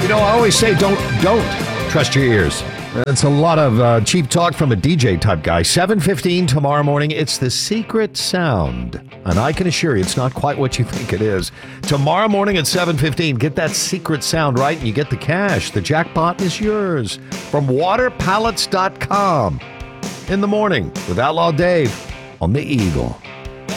I always say don't trust your ears. That's a lot of cheap talk from a DJ type guy. 7:15 tomorrow morning. It's the secret sound. And I can assure you it's not quite what you think it is. Tomorrow morning at 7:15, get that secret sound right and you get the cash. The jackpot is yours from waterpallets.com. In the morning with Outlaw Dave on the Eagle.